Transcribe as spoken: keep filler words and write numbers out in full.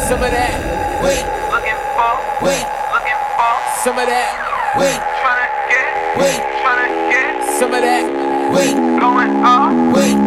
some of that. Wait, looking for, wait, looking for, some of that. Wait, tryna get, wait, tryna get, some of that. Wait, going up, wait,